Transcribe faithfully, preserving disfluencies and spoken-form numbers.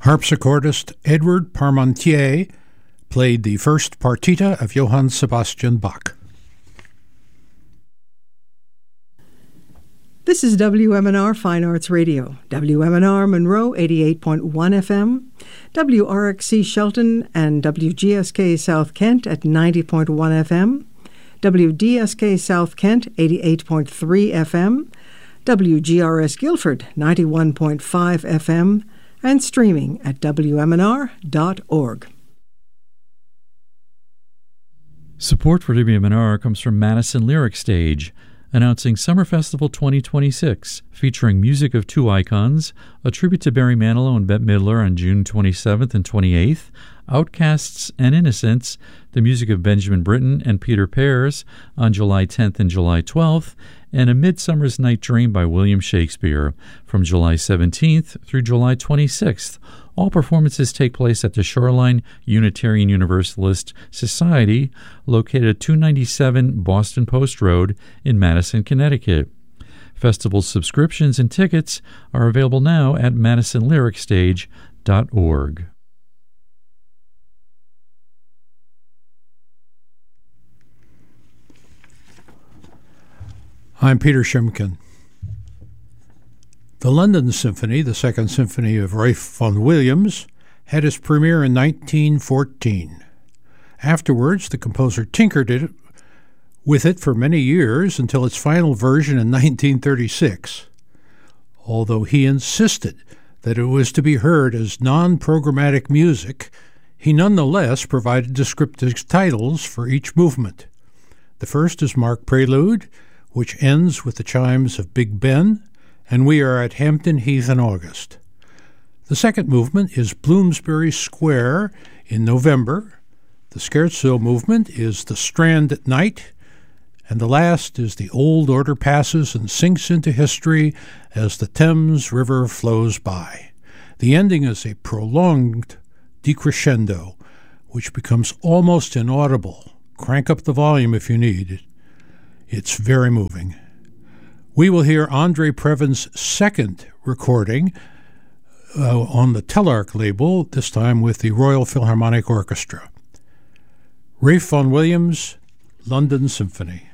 Harpsichordist Edward Parmentier played the first partita of Johann Sebastian Bach. This is W M N R Fine Arts Radio, W M N R Monroe eighty-eight point one F M, W R X C Shelton and W G S K South Kent at ninety point one F M, W D S K South Kent eighty-eight point three F M, W G R S Guilford ninety-one point five F M, and streaming at W M N R dot org. Support for W M N R comes from Madison Lyric Stage, announcing Summer Festival twenty twenty-six, featuring music of two icons, a tribute to Barry Manilow and Bette Midler on June twenty-seventh and twenty-eighth, Outcasts and Innocents, the music of Benjamin Britten and Peter Pears on July tenth and July twelfth, and A Midsummer's Night Dream by William Shakespeare from July seventeenth through July twenty-sixth. All performances take place at the Shoreline Unitarian Universalist Society, located at two ninety-seven Boston Post Road in Madison, Connecticut. Festival subscriptions and tickets are available now at madison lyric stage dot org. I'm Peter Shimkin. The London Symphony, the Second Symphony of Ralph Vaughan Williams, had its premiere in nineteen fourteen. Afterwards, the composer tinkered it, with it for many years until its final version in nineteen thirty-six, although he insisted that it was to be heard as non-programmatic music. He nonetheless provided descriptive titles for each movement. The first is Mark Prelude, which ends with the chimes of Big Ben, and we are at Hampton Heath in August. The second movement is Bloomsbury Square in November. The scherzo movement is The Strand at Night, and the last is The Old Order passes and sinks into history as the Thames River flows by. The ending is a prolonged decrescendo, which becomes almost inaudible. Crank up the volume if you need. It's very moving. We will hear Andre Previn's second recording uh, on the Telarc label, this time with the Royal Philharmonic Orchestra. Ralph Vaughan Williams, London Symphony.